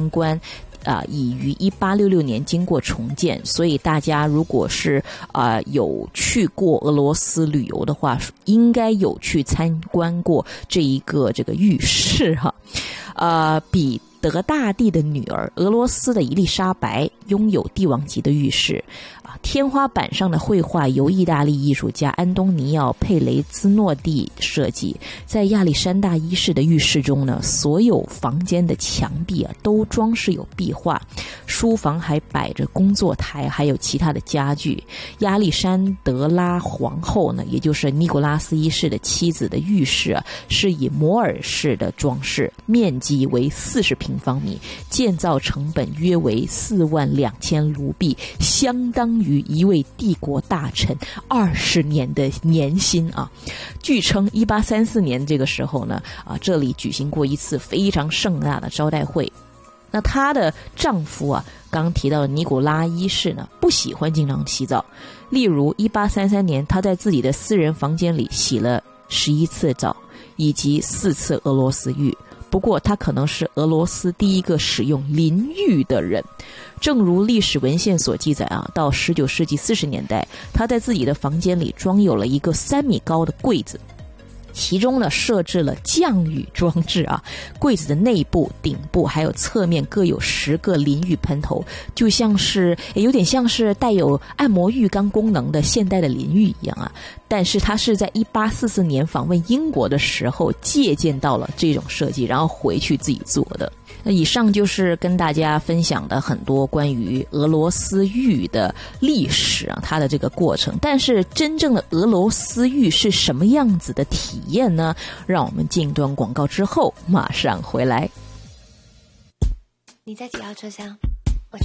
参观。已于1866年经过重建，所以大家如果是有去过俄罗斯旅游的话，应该有去参观过这个浴室哈。彼得大帝的女儿俄罗斯的伊丽莎白拥有帝王级的浴室。天花板上的绘画由意大利艺术家安东尼奥·佩雷兹诺蒂设计。在亚历山大一世的浴室中呢，所有房间的墙壁都装饰有壁画，书房还摆着工作台，还有其他的家具。亚历山德拉皇后呢，也就是尼古拉斯一世的妻子的浴室是以摩尔式的装饰，面积为40平方米，建造成本约为42000卢比，相当于一位帝国大臣20年的年薪啊！据称，1834年这个时候呢，这里举行过一次非常盛大的招待会。那她的丈夫刚提到的尼古拉一世呢，不喜欢经常洗澡。例如，1833年，他在自己的私人房间里洗了11次澡，以及4次俄罗斯浴。不过他可能是俄罗斯第一个使用淋浴的人。正如历史文献所记载到19世纪40年代，他在自己的房间里装有了一个3米高的柜子，其中呢设置了降雨装置柜子的内部、顶部还有侧面各有10个淋浴喷头，就像是有点像是带有按摩浴缸功能的现代的淋浴一样但是他是在1844年访问英国的时候借鉴到了这种设计，然后回去自己做的。那以上就是跟大家分享的很多关于俄罗斯浴的历史它的这个过程。但是真正的俄罗斯浴是什么样子的体验呢？让我们进一段广告之后马上回来。 你在几号车厢？